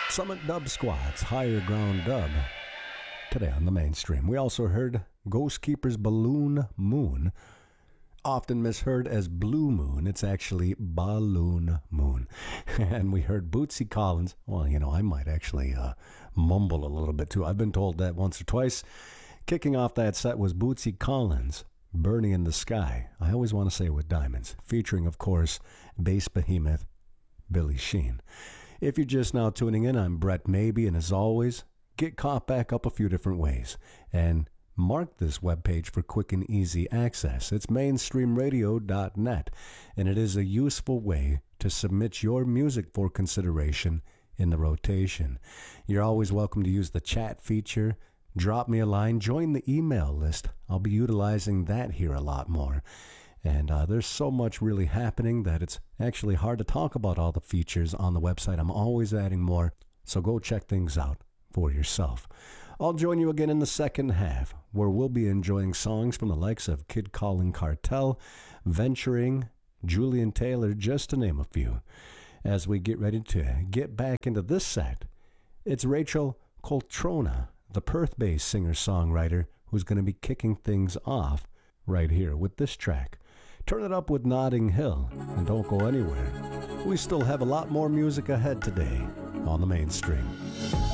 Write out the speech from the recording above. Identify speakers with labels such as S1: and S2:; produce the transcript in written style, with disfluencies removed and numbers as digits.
S1: Summit Dub Squats, Higher Ground Dub. Today on the mainstream, we also heard Ghost Keeper's Balloon Moon, often misheard as Blue Moon. It's actually Balloon Moon. And we heard Bootsy Collins. Well, I might actually mumble a little bit too. I've been told that once or twice. Kicking off that set was Bootsy Collins, Burning in the Sky. I always want to say with diamonds, featuring, of course, bass behemoth Billy Sheehan. If you're just now tuning in, I'm Brett Maybe, and as always, get caught back up a few different ways. And mark this webpage for quick and easy access. It's mainstreamradio.net, and it is a useful way to submit your music for consideration in the rotation. You're always welcome to use the chat feature. Drop me a line, join the email list. I'll be utilizing that here a lot more. And there's so much really happening that it's actually hard to talk about all the features on the website. I'm always adding more, so go check things out for yourself. I'll join you again in the second half, where we'll be enjoying songs from the likes of Kid Calling Cartel, Venturing, Julian Taylor, just to name a few. As we get ready to get back into this set, it's Rachel Coltrona, the Perth-based singer-songwriter, who's going to be kicking things off right here with this track. Turn it up with Notting Hill, and don't go anywhere. We still have a lot more music ahead today on the mainstream.